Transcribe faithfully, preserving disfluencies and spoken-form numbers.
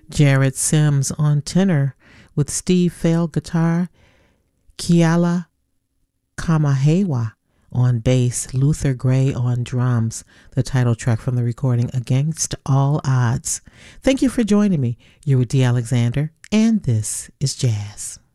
Jared Sims on tenor with Steve Fell guitar, Kiala Kamahewa on bass, Luther Gray on drums, the title track from the recording Against All Odds. Thank you for joining me. You're with Dee Alexander, and this is Jazz.